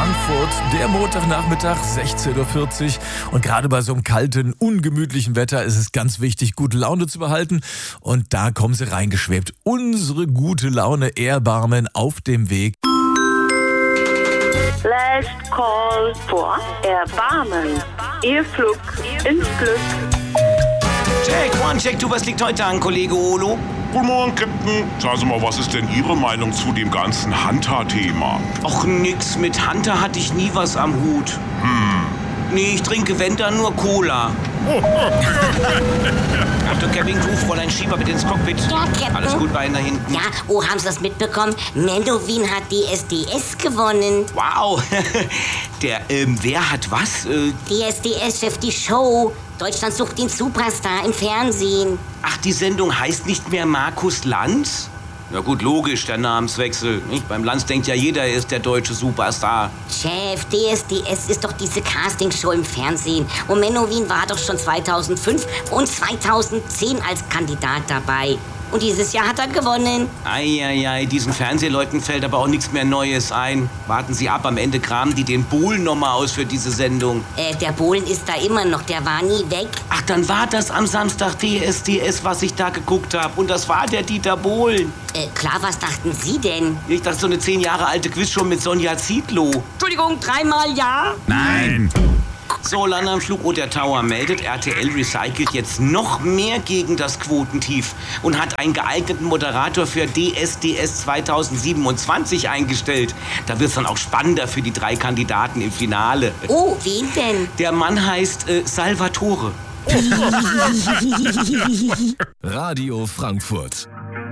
Frankfurt. Der Montagnachmittag, 16:40 Uhr. Und gerade bei so einem kalten, ungemütlichen Wetter ist es ganz wichtig, gute Laune zu behalten. Und da kommen sie reingeschwebt. Unsere gute Laune Airbarmen auf dem Weg. Last call for Erbarmen. Ihr Flug ins Glück. Check, du, was liegt heute an, Kollege Olo? Guten Morgen, Captain. Sagen Sie mal, was ist denn Ihre Meinung zu dem ganzen Hunter-Thema? Och, nix, mit Hunter hatte ich nie was am Hut. Nee, ich trinke, wenn dann, nur Cola. Dr. Kevin Crew, Fräulein Schieber, bitte ins Cockpit. Ja, Captain. Alles gut bei Ihnen da hinten? Ja, oh, haben Sie das mitbekommen? Menowin hat DSDS gewonnen. Wow. Wer hat was? DSDS-Chef, die Show. Deutschland sucht den Superstar im Fernsehen. Ach, die Sendung heißt nicht mehr Markus Lanz? Na gut, logisch, der Namenswechsel. Nicht? Beim Lanz denkt ja jeder, er ist der deutsche Superstar. Chef, DSDS ist doch diese Castingshow im Fernsehen. Und Menowin war doch schon 2005 und 2010 als Kandidat dabei. Und dieses Jahr hat er gewonnen. Eieiei, diesen Fernsehleuten fällt aber auch nichts mehr Neues ein. Warten Sie ab, am Ende kramen die den Bohlen nochmal aus für diese Sendung. Der Bohlen ist da immer noch, der war nie weg. Ach, dann war das am Samstag DSDS, was ich da geguckt habe. Und das war der Dieter Bohlen. Klar, was dachten Sie denn? Ich dachte, so eine 10 Jahre alte Quizshow mit Sonja Zietlow. Entschuldigung, 3-mal ja? Nein. So, Land am Flug, der Tower meldet, RTL recycelt jetzt noch mehr gegen das Quotentief und hat einen geeigneten Moderator für DSDS 2027 eingestellt. Da wird es dann auch spannender für die 3 Kandidaten im Finale. Oh, wen denn? Der Mann heißt Salvatore. Radio Frankfurt.